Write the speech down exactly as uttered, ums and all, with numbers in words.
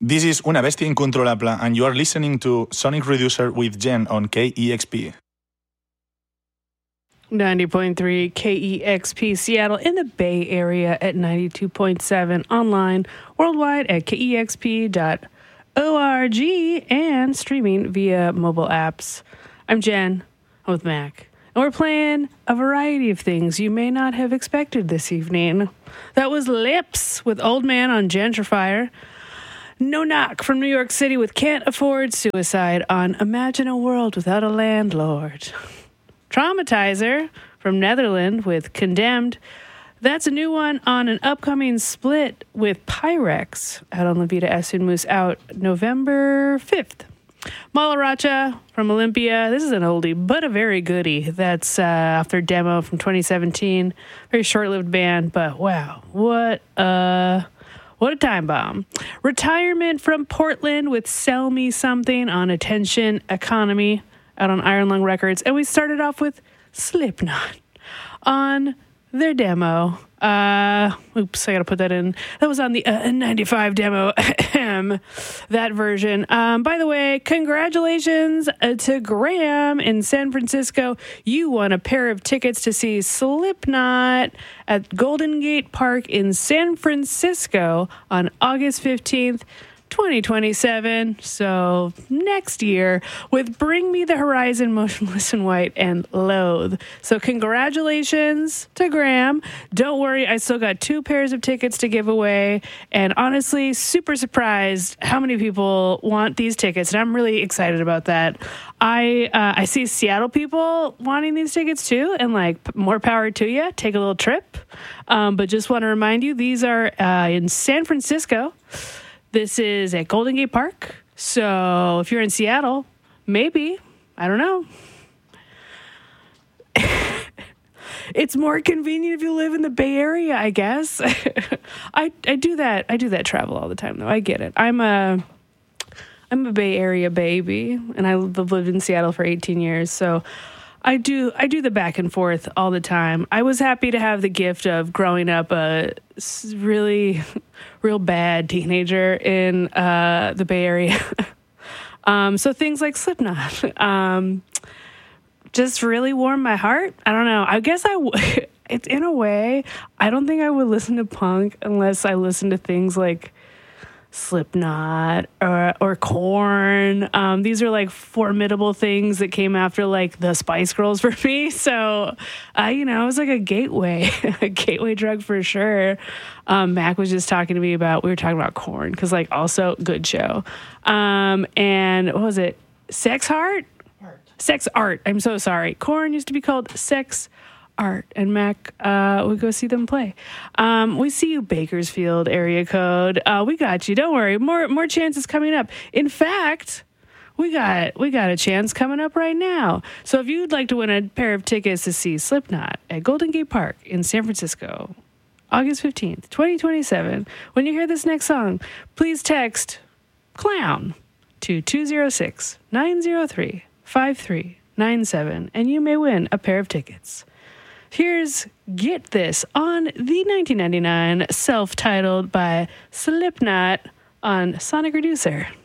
This is Una Bestia Incontrolable, and you are listening to Sonic Reducer with Jen on K E X P. ninety point three K E X P Seattle in the Bay Area at ninety-two point seven online, worldwide at K E X P dot org and streaming via mobile apps. I'm Jen. I'm with Mac. And we're playing a variety of things you may not have expected this evening. That was Lips with Old Man on Gentrifier. No Knock from New York City with Can't Afford Suicide on Imagine a World Without a Landlord. Traumatizer from Netherlands with Condemned. That's a new one on an upcoming split with Pyrex out on La Vida Es Un Moose out November fifth. Malaracha from Olympia. This is an oldie, but a very goodie. That's uh, off their demo from twenty seventeen. Very short-lived band, but wow, what a... What a time bomb. Retirement from Portland with Sell Me Something on Attention Economy out on Iron Lung Records. And we started off with Slipknot on their demo. Uh, oops, I got to put that in. That was on the uh, ninety-five demo, that version. Um, by the way, congratulations uh, to Graham in San Francisco. You won a pair of tickets to see Slipknot at Golden Gate Park in San Francisco on August fifteenth. twenty twenty-seven, so next year, with Bring Me the Horizon, Motionless in White, and Loathe. So congratulations to Graham. Don't worry, I still got two pairs of tickets to give away, and honestly, super surprised how many people want these tickets, and I'm really excited about that. I uh, I see Seattle people wanting these tickets too, and like, more power to you. Take a little trip. Um, but just want to remind you, these are uh, in San Francisco. This is at Golden Gate Park. So if you're in Seattle, maybe, I don't know. It's more convenient if you live in the Bay Area, I guess. I I do that. I do that travel all the time, though. I get it. I'm a I'm a Bay Area baby, and I've lived in Seattle for eighteen years. So I do I do the back and forth all the time. I was happy to have the gift of growing up a really, real bad teenager in uh, the Bay Area. um, so things like Slipknot um, just really warmed my heart. I don't know. I guess I w- it's in a way, I don't think I would listen to punk unless I listened to things like Slipknot or or Korn. Um, these are like formidable things that came after like the Spice Girls for me. So, uh, you know, it was like a gateway, a gateway drug for sure. Um, Mac was just talking to me about, we were talking about Korn because like also good show. Um, and what was it? Sex Heart? Art. Sex Art. I'm so sorry. Korn used to be called Sex Art, and Mac uh we go see them play. Um we see you, Bakersfield area code. Uh we got you, don't worry. More more chances coming up. In fact, we got we got a chance coming up right now. So if you'd like to win a pair of tickets to see Slipknot at Golden Gate Park in San Francisco, August fifteenth, twenty twenty-seven, when you hear this next song, please text clown to two zero six, nine zero three, five three nine seven and you may win a pair of tickets. Here's Get This on the nineteen ninety-nine self-titled by Slipknot on Sonic Reducer.